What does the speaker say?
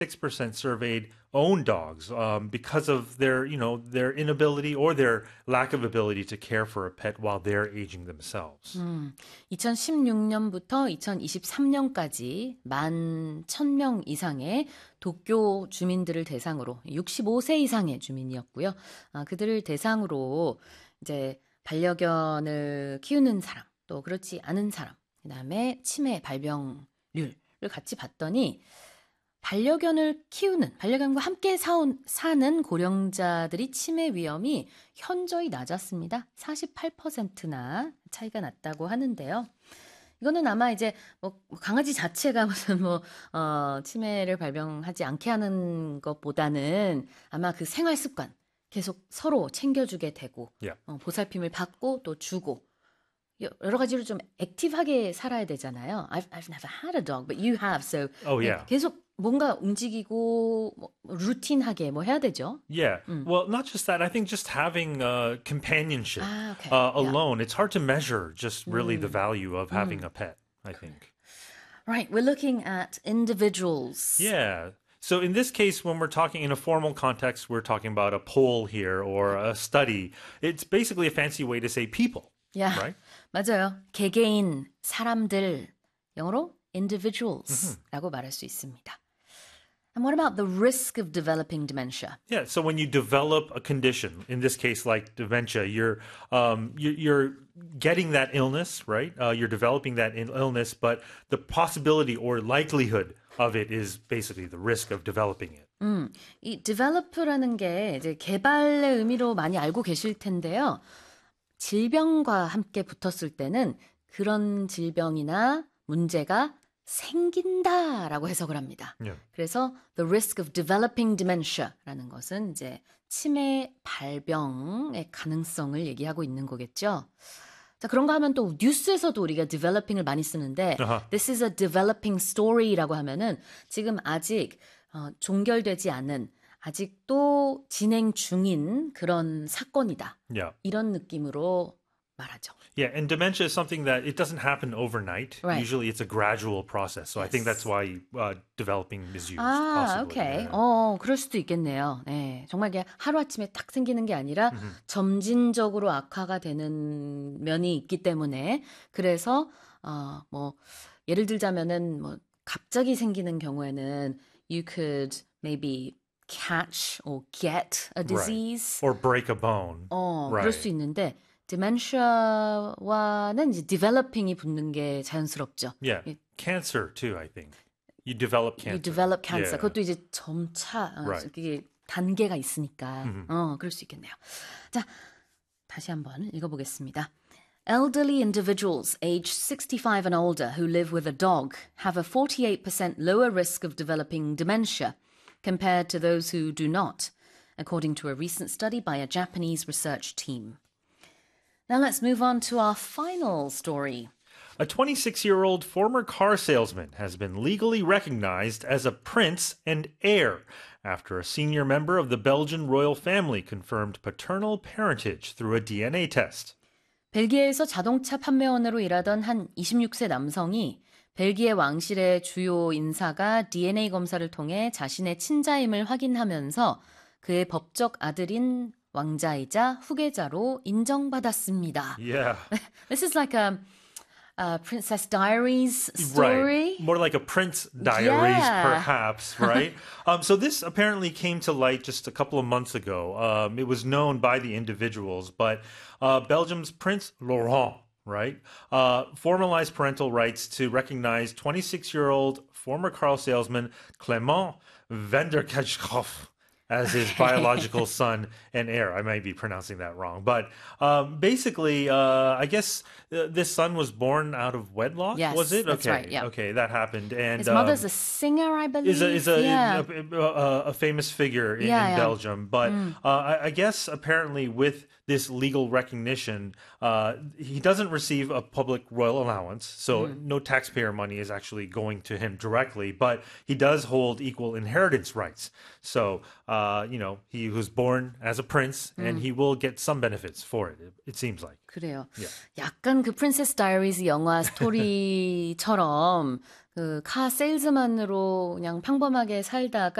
6% surveyed own dogs because of their, their inability or their lack of ability to care for a pet while they're aging themselves. 2016년부터 2023년까지 10,000명 이상의 도쿄 주민들을 대상으로 65세 이상의 주민이었고요. 그들을 대상으로 이제 반려견을 키우는 사람, 또 그렇지 않은 사람, 그다음에 치매 발병률을 같이 봤더니 반려견과 함께 사는 고령자들이 치매 위험이 현저히 낮았습니다. 48%나 차이가 났다고 하는데요. 이거는 아마 이제 강아지 자체가 무슨 치매를 발병하지 않게 하는 것보다는 아마 그 생활 습관 계속 서로 챙겨주게 되고 보살핌을 받고 또 주고 여러 가지로 좀 액티브하게 살아야 되잖아요. I've never had a dog, but you have, so 계속 뭔가 움직이고 루틴하게 해야 되죠. Yeah. Well, not just that. I think just having companionship alone, it's hard to measure just really the value of having a pet, I think. Right. We're looking at individuals. Yeah. So in this case, when we're talking in a formal context, we're talking about a poll here or a study. It's basically a fancy way to say people. Yeah. Right? 맞아요. 개개인, 사람들, 영어로 individuals라고 말할 수 있습니다. And what about the risk of developing dementia? Yeah, so when you develop a condition, in this case like dementia, you're getting that illness, right? You're developing that illness, but the possibility or likelihood of it is basically the risk of developing it. 이 develop라는 게 이제 개발의 의미로 많이 알고 계실 텐데요. 질병과 함께 붙었을 때는 그런 질병이나 문제가 생긴다라고 해석을 합니다. 그래서 the risk of developing dementia라는 것은 이제 치매 발병의 가능성을 얘기하고 있는 거겠죠. 자, 그런가 하면 또 뉴스에서도 우리가 developing을 많이 쓰는데 this is a developing story라고 하면은 지금 아직 종결되지 않은 아직도 진행 중인 그런 사건이다. 이런 느낌으로 말하죠. Yeah, and dementia is something that it doesn't happen overnight. Right. Usually it's a gradual process. So I think that's why developing is used. 아, possibly. 오케이. Yeah. 그럴 수도 있겠네요. 네, 정말 이게 하루아침에 딱 생기는 게 아니라 점진적으로 악화가 되는 면이 있기 때문에 그래서 예를 들자면은 갑자기 생기는 경우에는 you could maybe catch or get a disease. Right. Or break a bone. Right. 그럴 수 있는데 dementia와는 이제 developing이 붙는 게 자연스럽죠. Yeah, cancer too, I think. You develop cancer. You develop cancer. Yeah. 그것도 이제 점차 이게 단계가 있으니까 그럴 수 있겠네요. 자, 다시 한번 읽어보겠습니다. Elderly individuals aged 65 and older who live with a dog have a 48% lower risk of developing dementia compared to those who do not, according to a recent study by a Japanese research team. Now let's move on to our final story. A 26-year-old former car salesman has been legally recognized as a prince and heir after a senior member of the Belgian royal family confirmed paternal parentage through a DNA test. 벨기에에서 자동차 판매원으로 일하던 한 26세 남성이 벨기에 왕실의 주요 인사가 DNA 검사를 통해 자신의 친자임을 확인하면서 그의 법적 아들인 왕자이자 후계자로 인정받았습니다. Yeah. This is like a Princess Diaries story. Right. More like a Prince Diaries, perhaps, right? So this apparently came to light just a couple of months ago. It was known by the individuals, but Belgium's Prince Laurent, right, formalized parental rights to recognize 26-year-old former car salesman Clément Vanderkajkhoff as his biological son and heir. I might be pronouncing that wrong. But basically, I guess this son was born out of wedlock, yes, was it? That's okay, right, yeah. Okay, that happened. And his mother's a singer, I believe. Is a famous figure in Belgium. But I guess apparently with this legal recognition, he doesn't receive a public royal allowance, so no taxpayer money is actually going to him directly, but he does hold equal inheritance rights. So, he was born as a prince, and he will get some benefits for it, it seems like. 그래요. Yeah. 약간 그 Princess Diaries 영화 스토리처럼 그 카 세일즈만으로 그냥 평범하게 살다가